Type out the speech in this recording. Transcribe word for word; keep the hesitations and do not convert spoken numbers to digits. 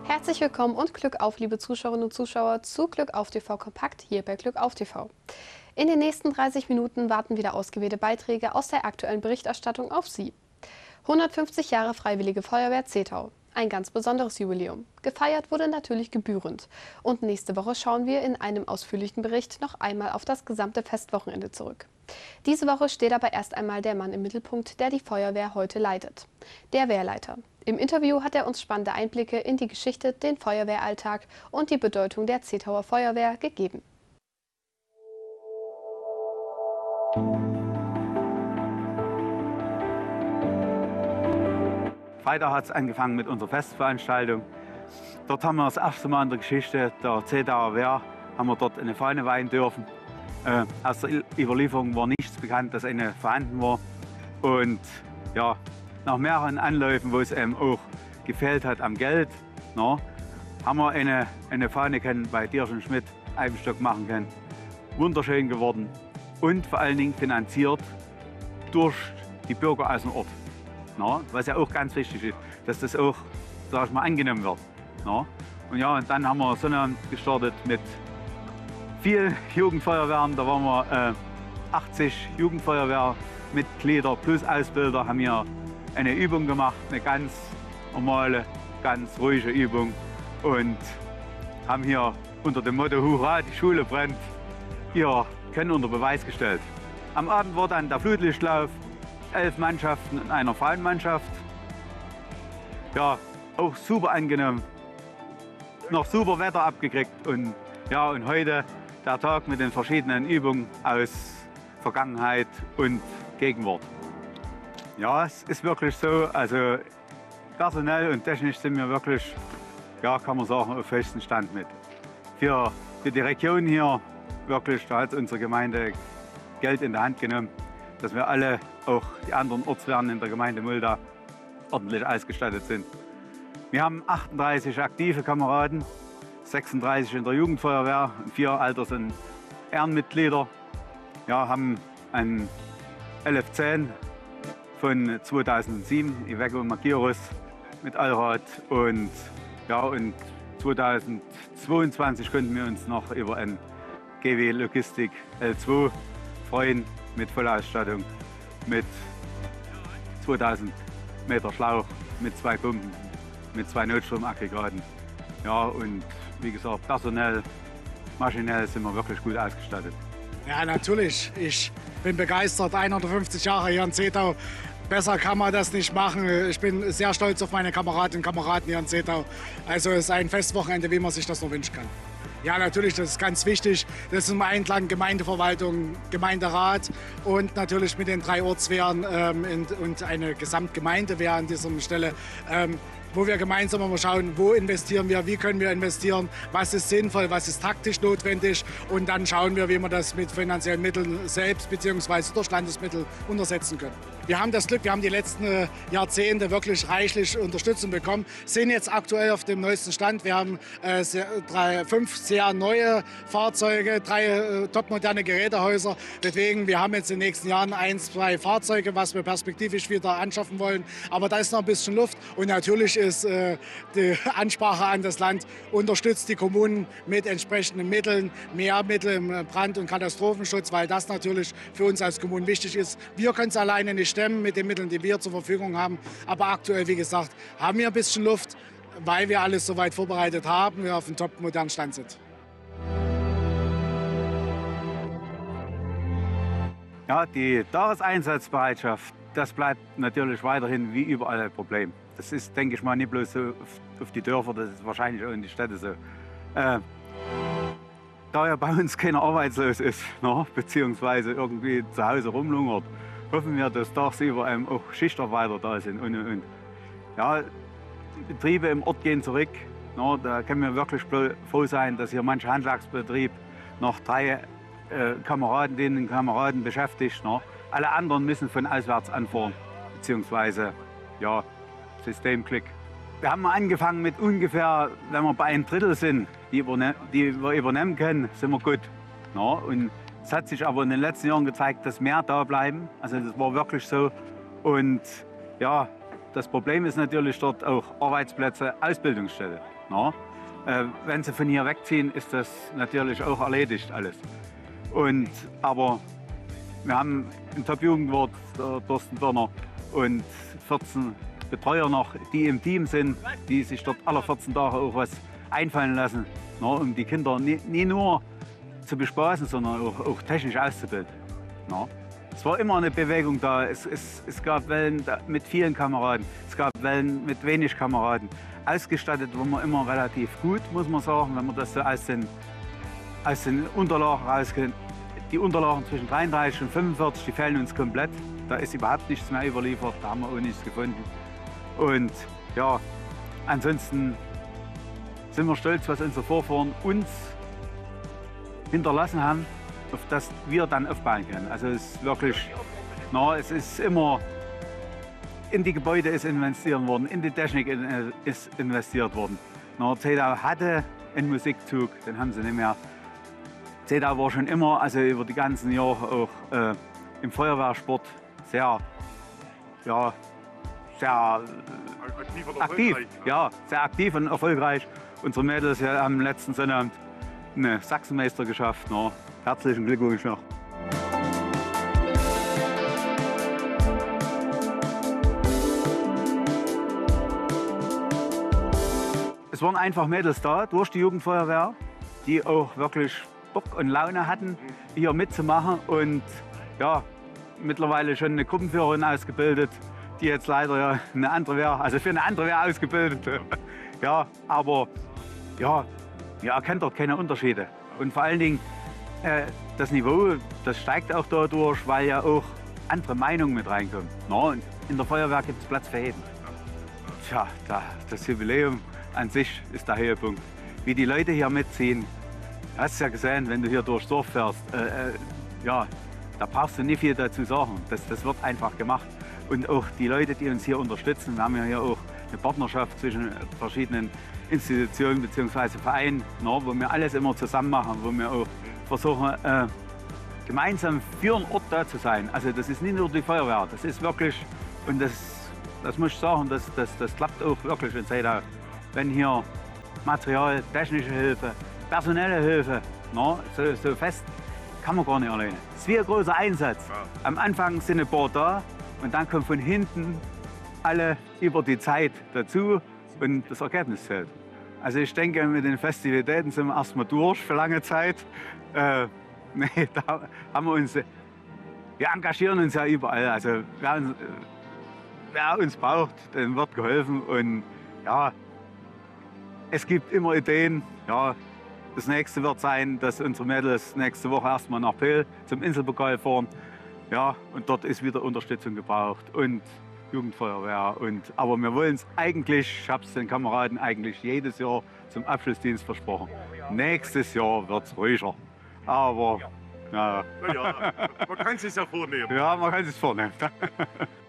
Herzlich willkommen und Glück auf, liebe Zuschauerinnen und Zuschauer, zu Glück auf T V Kompakt hier bei Glück auf T V. In den nächsten dreißig Minuten warten wieder ausgewählte Beiträge aus der aktuellen Berichterstattung auf Sie. hundertfünfzig Jahre Freiwillige Feuerwehr Zethau. Ein ganz besonderes Jubiläum. Gefeiert wurde natürlich gebührend. Und nächste Woche schauen wir in einem ausführlichen Bericht noch einmal auf das gesamte Festwochenende zurück. Diese Woche steht aber erst einmal der Mann im Mittelpunkt, der die Feuerwehr heute leitet. Der Wehrleiter. Im Interview hat er uns spannende Einblicke in die Geschichte, den Feuerwehralltag und die Bedeutung der Zethauer Feuerwehr gegeben. Freitag hat es angefangen mit unserer Festveranstaltung. Dort haben wir das erste Mal in der Geschichte der Zethauer Wehr haben wir dort eine Fahne weihen dürfen. Äh, aus der Überlieferung war nichts bekannt, dass eine vorhanden war. Und ja, nach mehreren Anläufen, wo es eben auch gefehlt hat am Geld, na, haben wir eine, eine Fahne können bei Dierchen Schmidt Eibenstock machen können. Wunderschön geworden und vor allen Dingen finanziert durch die Bürger aus dem Ort. Na, was ja auch ganz wichtig ist, dass das auch, sag ich mal, angenommen wird. Na. Und ja, und dann haben wir Sonnabend gestartet mit vielen Jugendfeuerwehren. Da waren wir äh, achtzig Jugendfeuerwehrmitglieder plus Ausbilder, haben hier eine Übung gemacht, eine ganz normale, ganz ruhige Übung und haben hier unter dem Motto Hurra, die Schule brennt, ihr Können unter Beweis gestellt. Am Abend war dann der Flutlichtlauf, elf Mannschaften in einer Frauenmannschaft. Ja, auch super angenommen, noch super Wetter abgekriegt und ja, und heute der Tag mit den verschiedenen Übungen aus Vergangenheit und Gegenwart. Ja, es ist wirklich so, also personell und technisch sind wir wirklich, ja, kann man sagen, auf höchstem Stand mit. Für, für die Region hier wirklich, da hat unsere Gemeinde Geld in der Hand genommen, dass wir alle, auch die anderen Ortswehren in der Gemeinde Mulda, ordentlich ausgestattet sind. Wir haben achtunddreißig aktive Kameraden, sechsunddreißig in der Jugendfeuerwehr und vier Alter sind Ehrenmitglieder. Ja, haben ein L F zehn von zweitausendsieben, Iveco Magirus mit Allrad und, ja, und zweitausendzweiundzwanzig konnten wir uns noch über ein G W Logistik L zwei freuen mit Vollausstattung, mit zweitausend Meter Schlauch, mit zwei Pumpen, mit zwei Notstromaggregaten. Ja, und wie gesagt, personell, maschinell sind wir wirklich gut ausgestattet. Ja, natürlich. Ich bin begeistert, hundertfünfzig Jahre hier in Zethau. Besser kann man das nicht machen. Ich bin sehr stolz auf meine Kameradinnen und Kameraden hier in Zethau. Also es ist ein Festwochenende, wie man sich das nur wünschen kann. Ja, natürlich, das ist ganz wichtig. Das ist im Einklang Gemeindeverwaltung, Gemeinderat und natürlich mit den drei Ortswehren ähm, und, und eine Gesamtgemeindewehr an dieser Stelle. Ähm, wo wir gemeinsam mal schauen, wo investieren wir, wie können wir investieren, was ist sinnvoll, was ist taktisch notwendig und dann schauen wir, wie wir das mit finanziellen Mitteln selbst bzw. durch Landesmittel untersetzen können. Wir haben das Glück, wir haben die letzten Jahrzehnte wirklich reichlich Unterstützung bekommen, sind jetzt aktuell auf dem neuesten Stand. Wir haben äh, sehr, drei, fünf sehr neue Fahrzeuge, drei äh, topmoderne Gerätehäuser. Deswegen, wir haben jetzt in den nächsten Jahren ein, zwei Fahrzeuge, was wir perspektivisch wieder anschaffen wollen. Aber da ist noch ein bisschen Luft und natürlich ist äh, die Ansprache an das Land, unterstützt die Kommunen mit entsprechenden Mitteln, mehr Mittel im Brand- und Katastrophenschutz, weil das natürlich für uns als Kommunen wichtig ist. Wir können es alleine nicht stemmen mit den Mitteln, die wir zur Verfügung haben. Aber aktuell, wie gesagt, haben wir ein bisschen Luft, weil wir alles soweit vorbereitet haben, wir auf dem top modernen Stand sind. Ja, die Tageseinsatzbereitschaft, das bleibt natürlich weiterhin wie überall ein Problem. Das ist, denke ich mal, nicht bloß so auf die Dörfer, das ist wahrscheinlich auch in die Städte so. Äh, da ja bei uns keiner arbeitslos ist, ne, beziehungsweise irgendwie zu Hause rumlungert, hoffen wir, dass tagsüber ähm, auch Schichtarbeiter da sind. Und, und. Ja, die Betriebe im Ort gehen zurück. Ne, da können wir wirklich froh sein, dass hier mancher Handwerksbetrieb noch drei äh, Kameradinnen und Kameraden beschäftigt. Ne. Alle anderen müssen von auswärts anfahren, beziehungsweise ja, Systemklick. Wir haben angefangen mit ungefähr, wenn wir bei ein Drittel sind, die, die wir übernehmen können, sind wir gut. Ja, und es hat sich aber in den letzten Jahren gezeigt, dass mehr da bleiben. Also das war wirklich so. Und ja, das Problem ist natürlich dort auch Arbeitsplätze, Ausbildungsstelle. Na? Äh, wenn sie von hier wegziehen, ist das natürlich auch erledigt alles. Und, aber wir haben ein Top-Jugendwart, der Thorsten Birner, und vierzehn Betreuer noch, die im Team sind, die sich dort alle vierzehn Tage auch was einfallen lassen, na, um die Kinder nie, nie nur zu bespaßen, sondern auch, auch technisch auszubilden. Na. Es war immer eine Bewegung da. Es, es, es gab Wellen mit vielen Kameraden, es gab Wellen mit wenig Kameraden. Ausgestattet waren wir immer relativ gut, muss man sagen, wenn man das so aus den, aus den Unterlagen rauskennt. Die Unterlagen zwischen dreiunddreißig und fünfundvierzig, die fehlen uns komplett. Da ist überhaupt nichts mehr überliefert, da haben wir auch nichts gefunden. Und ja, ansonsten sind wir stolz, was unsere Vorfahren uns hinterlassen haben, auf das wir dann aufbauen können. Also es ist wirklich, na, es ist immer, in die Gebäude ist investiert worden, in die Technik ist investiert worden. Na, Zedau hatte einen Musikzug, den haben sie nicht mehr. Zedau war schon immer, also über die ganzen Jahre auch äh, im Feuerwehrsport sehr, ja, sehr äh, aktiv, ja, sehr aktiv und erfolgreich. Unsere Mädels haben am letzten Sonnabend eine Sachsenmeister geschafft. Na, herzlichen Glückwunsch noch. Es waren einfach Mädels da durch die Jugendfeuerwehr, die auch wirklich Bock und Laune hatten, hier mitzumachen. Und ja, mittlerweile schon eine Gruppenführerin ausgebildet, die jetzt leider ja eine andere wäre, also für eine andere wäre ausgebildet. Ja, aber ja, ihr erkennt dort keine Unterschiede. Und vor allen Dingen äh, das Niveau, das steigt auch dadurch, weil ja auch andere Meinungen mit reinkommen. Na, und in der Feuerwehr gibt es Platz für jeden. Tja, da, das Jubiläum an sich ist der Höhepunkt. Wie die Leute hier mitziehen, hast du ja gesehen, wenn du hier durchs Dorf fährst. Äh, äh, ja, da brauchst du nicht viel dazu sagen. Das, das wird einfach gemacht. Und auch die Leute, die uns hier unterstützen, wir haben ja hier auch eine Partnerschaft zwischen verschiedenen Institutionen bzw. Vereinen, na, wo wir alles immer zusammen machen, wo wir auch versuchen, äh, gemeinsam für einen Ort da zu sein. Also das ist nicht nur die Feuerwehr, das ist wirklich, und das, das muss ich sagen, das, das, das klappt auch wirklich in Zedau. Wenn hier Material, technische Hilfe, personelle Hilfe, na, so, so fest kann man gar nicht alleine. Es ist wie ein großer Einsatz. Am Anfang sind ein paar da und dann kommen von hinten alle über die Zeit dazu und das Ergebnis zählt. Also ich denke, mit den Festivitäten sind wir erstmal durch für lange Zeit. Äh, nee, da haben wir uns, wir engagieren uns ja überall. Also wer uns, wer uns braucht, dem wird geholfen. Und ja, es gibt immer Ideen. Ja, das nächste wird sein, dass unsere Mädels nächste Woche erstmal nach Peel zum Inselpokal fahren. Ja, und dort ist wieder Unterstützung gebraucht und Jugendfeuerwehr. Und, aber wir wollen es eigentlich, ich habe es den Kameraden eigentlich jedes Jahr zum Abschlussdienst versprochen. Nächstes Jahr wird es ruhiger. Aber ja. Ja, man kann es sich ja vornehmen. Ja, man kann es sich vornehmen.